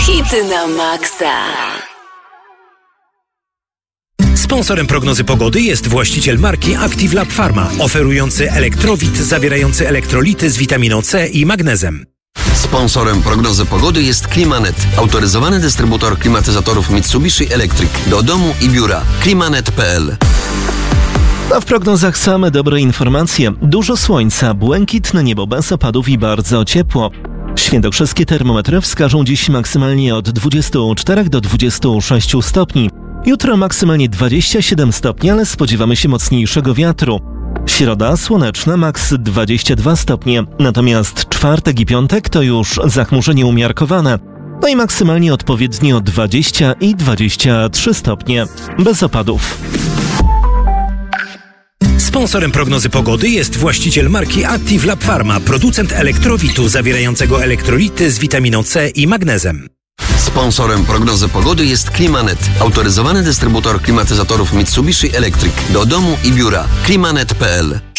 Hity na maksa. Sponsorem prognozy pogody jest właściciel marki Active Lab Pharma, oferujący elektrowit zawierający elektrolity z witaminą C i magnezem. Sponsorem prognozy pogody jest Climanet, autoryzowany dystrybutor klimatyzatorów Mitsubishi Electric do domu i biura. Climanet.pl. A w prognozach same dobre informacje. Dużo słońca, błękitne niebo bez opadów i bardzo ciepło. Świętokrzyskie termometry wskażą dziś maksymalnie od 24 do 26 stopni. Jutro maksymalnie 27 stopni, ale spodziewamy się mocniejszego wiatru. Środa słoneczna, maks 22 stopnie. Natomiast czwartek i piątek to już zachmurzenie umiarkowane. No i maksymalnie odpowiednio 20 i 23 stopnie. Bez opadów. Sponsorem prognozy pogody jest właściciel marki Active Lab Pharma, producent elektrowitu zawierającego elektrolity z witaminą C i magnezem. Sponsorem prognozy pogody jest Climanet, autoryzowany dystrybutor klimatyzatorów Mitsubishi Electric do domu i biura. Climanet.pl.